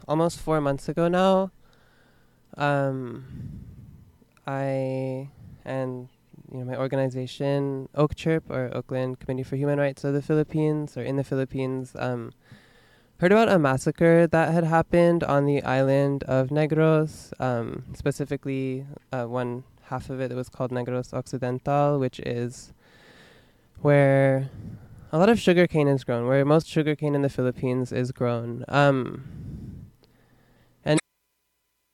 almost 4 months ago now, um, I and my organization Oak Chirp, or Oakland Committee for Human Rights of the Philippines, or in the Philippines, heard about a massacre that had happened on the island of Negros. Specifically, one half of it was called Negros Occidental, which is where a lot of sugarcane is grown, where most sugarcane in the Philippines is grown.